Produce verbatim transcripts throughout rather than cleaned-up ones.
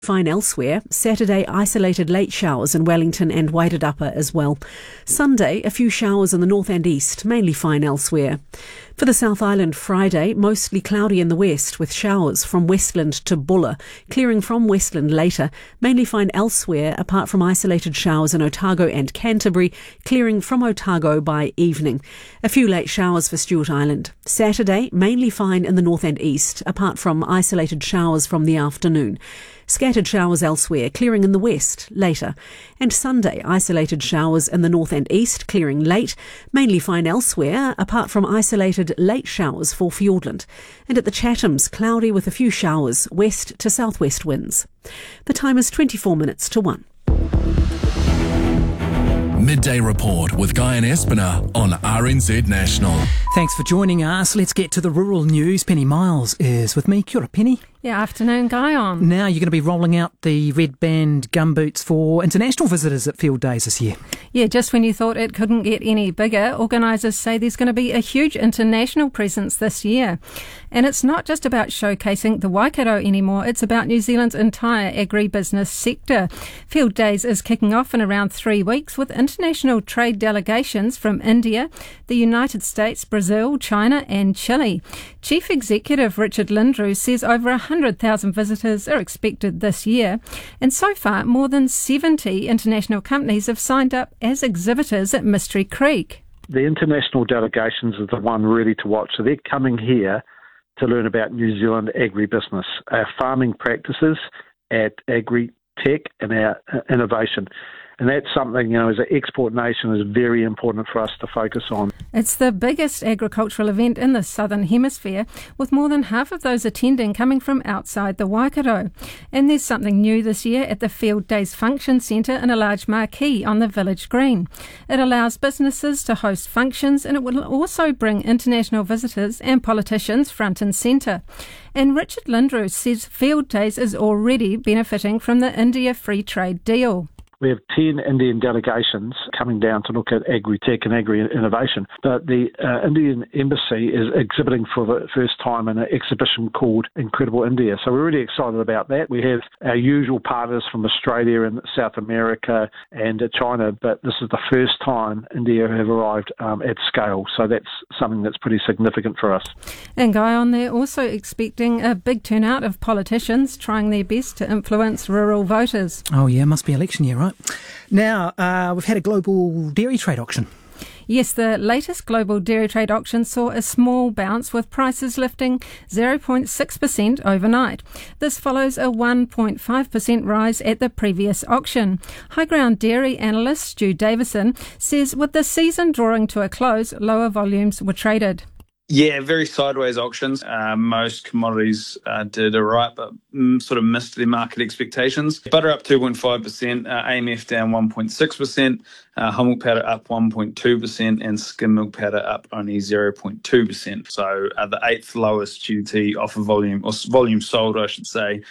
Fine elsewhere. Saturday, isolated late showers in Wellington and Wairarapa as well. Sunday, a few showers in the north and east, mainly fine elsewhere. For the South Island, Friday, mostly cloudy in the west with showers from Westland to Buller, clearing from Westland later, mainly fine elsewhere apart from isolated showers in Otago and Canterbury, clearing from Otago by evening. A few late showers for Stewart Island. Saturday, mainly fine in the north and east apart from isolated showers from the afternoon. Scattered showers elsewhere, clearing in the west later. And Sunday, isolated showers in the north and east, clearing late, mainly fine elsewhere, apart from isolated late showers for Fiordland. And at the Chathams, cloudy with a few showers, west to southwest winds. The time is twenty-four minutes to one. Midday Report with Guy and Espiner on R N Z National. Thanks for joining us. Let's get to the rural news. Penny Miles is with me. Kia ora, Penny. Yeah, afternoon, Guy on. Now you're going to be rolling out the red band gumboots for international visitors at Field Days this year. Yeah, just when you thought it couldn't get any bigger, organisers say there's going to be a huge international presence this year. And it's not just about showcasing the Waikato anymore, it's about New Zealand's entire agribusiness sector. Field Days is kicking off in around three weeks with international trade delegations from India, the United States, Brazil, China and Chile. Chief Executive Richard Lindrew says over one hundred thousand visitors are expected this year, and so far more than seventy international companies have signed up as exhibitors at Mystery Creek. The international delegations are the one really to watch. So they're coming here to learn about New Zealand agribusiness, our farming practices, at agri-tech and our innovation. And that's something, you know, as an export nation is very important for us to focus on. It's the biggest agricultural event in the Southern Hemisphere, with more than half of those attending coming from outside the Waikato. And there's something new this year at the Field Days Function Centre in a large marquee on the village green. It allows businesses to host functions, and it will also bring international visitors and politicians front and centre. And Richard Lindrew says Field Days is already benefiting from the India Free Trade Deal. We have ten Indian delegations coming down to look at agri-tech and agri-innovation. But the uh, Indian Embassy is exhibiting for the first time in an exhibition called Incredible India. So we're really excited about that. We have our usual partners from Australia and South America and China, but this is the first time India have arrived um, at scale. So that's something that's pretty significant for us. And Guy, on there also expecting a big turnout of politicians trying their best to influence rural voters. Oh yeah, must be election year, right? Now, uh, we've had a global dairy trade auction. Yes, the latest global dairy trade auction saw a small bounce with prices lifting zero point six percent overnight. This follows a one point five percent rise at the previous auction. High Ground dairy analyst Stu Davison says with the season drawing to a close, lower volumes were traded. Yeah, very sideways auctions. Uh, most commodities uh, did all right, but mm, sort of missed their market expectations. Butter up two point five percent, uh, A M F down one point six percent, uh, whole milk powder up one point two percent, and skim milk powder up only zero point two percent. So uh, the eighth lowest G T offer volume, or volume sold, I should say.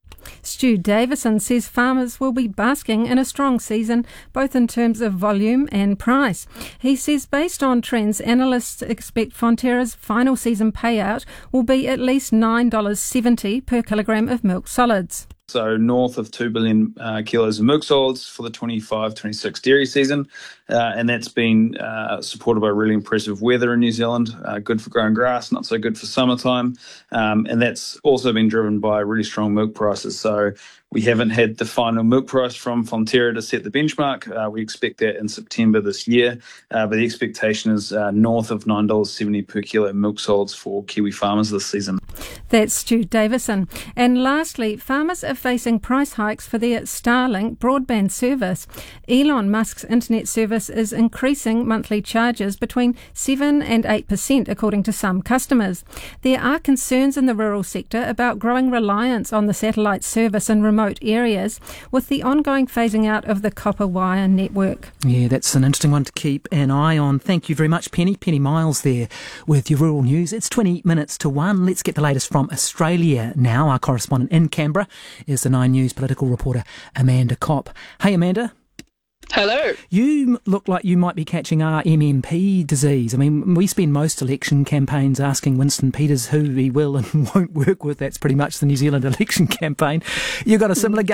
Stu Davison says farmers will be basking in a strong season, both in terms of volume and price. He says based on trends, analysts expect Fonterra's final season payout will be at least nine dollars seventy per kilogram of milk solids. So north of two billion uh, kilos of milk solids for the twenty-five twenty-six dairy season. Uh, and that's been uh, supported by really impressive weather in New Zealand, uh, good for growing grass, not so good for summertime. Um, and that's also been driven by really strong milk prices. So we haven't had the final milk price from Fonterra to set the benchmark. Uh, we expect that in September this year. Uh, but the expectation is uh, north of nine dollars seventy per kilo milk solids for Kiwi farmers this season. That's Stu Davison. And lastly, farmers are facing price hikes for their Starlink broadband service. Elon Musk's internet service is increasing monthly charges between seven and eight percent, according to some customers. There are concerns in the rural sector about growing reliance on the satellite service in remote areas with the ongoing phasing out of the copper wire network. Yeah, that's an interesting one to keep an eye on. Thank you very much, Penny. Penny Miles there with your rural news. It's twenty minutes to one. Let's get the latest from Australia now. Our correspondent in Canberra is the Nine News political reporter Amanda Kopp. Hey, Amanda. Hello. You look like you might be catching R M M P disease. I mean, we spend most election campaigns asking Winston Peters who he will and won't work with. That's pretty much the New Zealand election campaign. You've got a similar